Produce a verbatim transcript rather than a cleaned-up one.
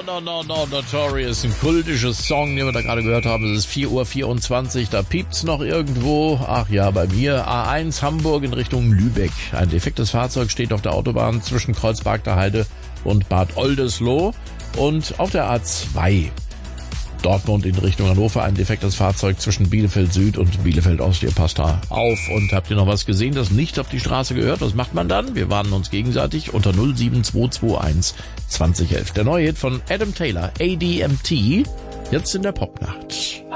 no, no, no, Notorious, ein kultisches Song, den wir da gerade gehört haben. Es ist vier Uhr vierundzwanzig, da piept's noch irgendwo. Ach ja, bei mir A eins Hamburg in Richtung Lübeck. Ein defektes Fahrzeug steht auf der Autobahn zwischen Kreuzberger Heide und Bad Oldesloe. Und auf der A zwei Dortmund in Richtung Hannover ein defektes Fahrzeug zwischen Bielefeld Süd und Bielefeld Ost. Ihr passt da auf. Und habt ihr noch was gesehen, das nicht auf die Straße gehört? Was macht man dann? Wir warnen uns gegenseitig unter null sieben zwei zwei eins zwanzig elf. Der neue Hit von Adam Taylor, A D M T, jetzt in der Popnacht.